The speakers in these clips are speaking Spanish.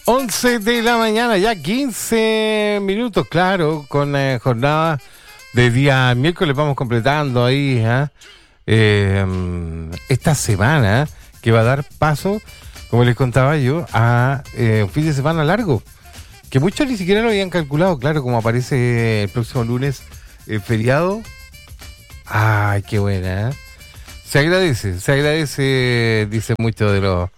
11 de la mañana, ya 15 minutos, claro, con jornada de día miércoles vamos completando ahí esta semana que va a dar paso, como les contaba yo, a un fin de semana largo, que muchos ni siquiera lo habían calculado, claro, como aparece el próximo lunes feriado. Ay, qué buena, se agradece, dice mucho de los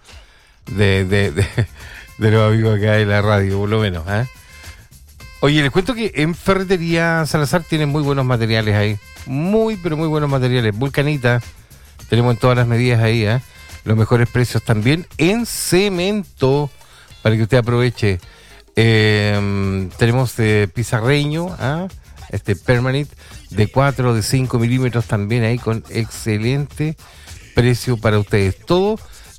de los amigos acá de la radio, por lo menos. Oye, les cuento que en Ferretería Salazar tienen muy buenos materiales ahí. Pero muy buenos materiales. Vulcanita, tenemos en todas las medidas ahí, los mejores precios también en cemento, para que usted aproveche. Tenemos pizarreño, permanent, de 4, de 5 milímetros también ahí, con excelente precio para ustedes. Todo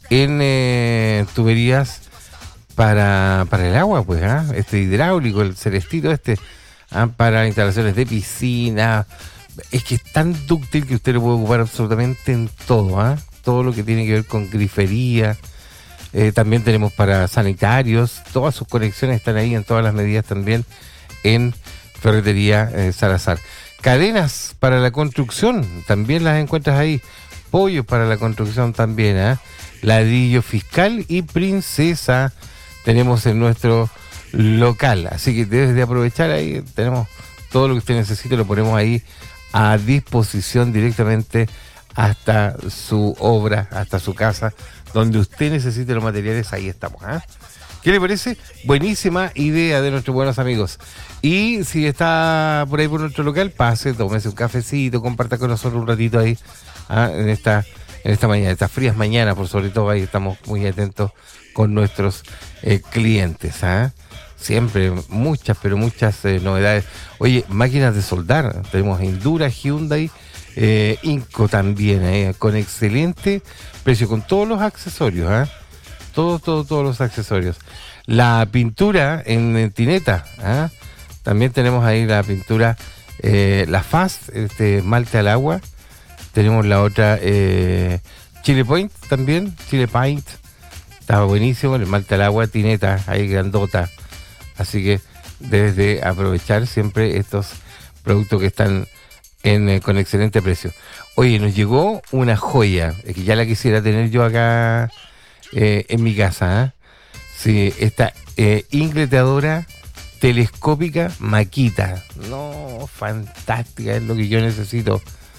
en tuberías para el agua, pues, hidráulico, el celestito para instalaciones de piscina. Es que es tan dúctil que usted lo puede ocupar absolutamente en todo, todo lo que tiene que ver con grifería. También tenemos para sanitarios, todas sus conexiones están ahí en todas las medidas también en Ferretería Salazar. Cadenas para la construcción, también las encuentras ahí. Pollos para la construcción también, Ladrillo Fiscal y Princesa tenemos en nuestro local, así que debes de aprovechar ahí, tenemos todo lo que usted necesite, lo ponemos ahí a disposición directamente hasta su obra, hasta su casa, donde usted necesite los materiales, ahí estamos. ¿Qué le parece? Buenísima idea de nuestros buenos amigos. Y si está por ahí por nuestro local, pase, tómese un cafecito, comparta con nosotros un ratito ahí, en esta mañana, estas frías mañanas, por sobre todo ahí estamos muy atentos con nuestros clientes. Siempre muchas novedades. Oye, máquinas de soldar, tenemos Endura, Hyundai, Inco también, con excelente precio, con todos los accesorios, todos los accesorios. La pintura en tineta, también tenemos ahí la pintura, la Fast, esmalte al agua. Tenemos la otra, Chile Paint también, Chile Paint. Estaba buenísimo, el esmalte al agua, tineta, ahí grandota. Así que debes de aprovechar siempre estos productos que están con excelente precio. Oye, nos llegó una joya, que ya la quisiera tener yo acá en mi casa. Sí, esta ingleteadora telescópica Makita. No, fantástica, es lo que yo necesito.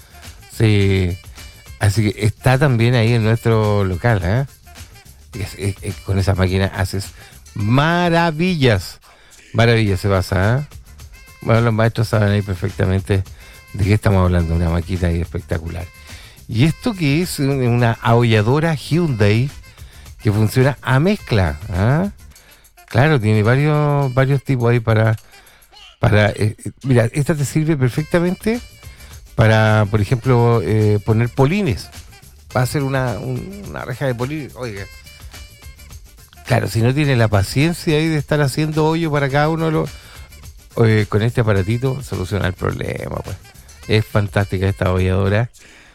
Sí, así que está también ahí en nuestro local, con esa máquina haces maravillas se pasa, Bueno, los maestros saben ahí perfectamente de qué estamos hablando, una maquita ahí espectacular. Y esto que es una aholladora Hyundai que funciona a mezcla, Claro, tiene varios tipos ahí para mira, esta te sirve perfectamente para, por ejemplo, poner polines. Va a ser una reja de polines. Oiga, claro, si no tiene la paciencia ahí de estar haciendo hoyo para cada uno, con este aparatito soluciona el problema, pues. Es fantástica esta abolladora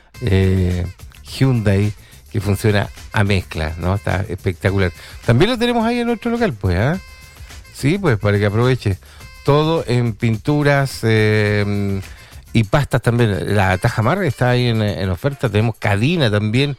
Hyundai que funciona a mezcla, ¿no? Está espectacular. También lo tenemos ahí en nuestro local, pues, Sí, pues, para que aproveche. Todo en pinturas y pastas también. La Tajamar está ahí en oferta. Tenemos Cadina también.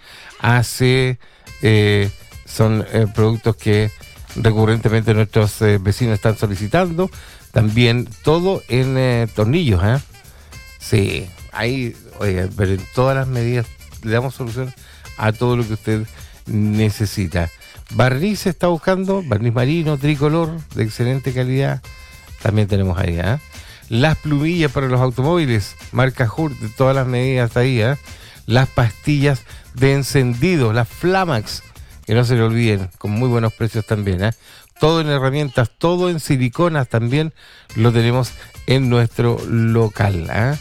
Son productos que recurrentemente nuestros vecinos están solicitando. También todo en tornillos, Sí, ahí, oiga, pero en todas las medidas le damos solución a todo lo que usted necesita. Barniz está buscando, barniz marino, tricolor, de excelente calidad. También tenemos ahí, Las plumillas para los automóviles, marca Hurt, de todas las medidas ahí, Las pastillas de encendido, las Flamax, que no se le olviden, con muy buenos precios también, Todo en herramientas, todo en siliconas también lo tenemos en nuestro local,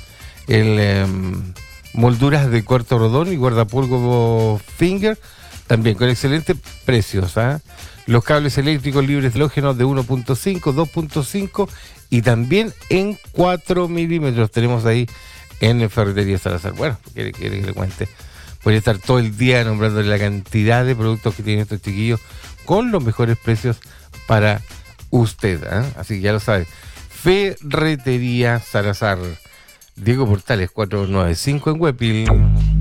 molduras de cuarto rodón y guardapolvo Finger, también con excelentes precios, Los cables eléctricos libres de halógeno de 1.5, 2.5 y también en 4 milímetros tenemos ahí en Ferretería Salazar. Bueno, quiere que le cuente. Podría estar todo el día nombrándole la cantidad de productos que tienen estos chiquillos con los mejores precios para usted, así que ya lo sabe. Ferretería Salazar, Diego Portales 495 en Huepil.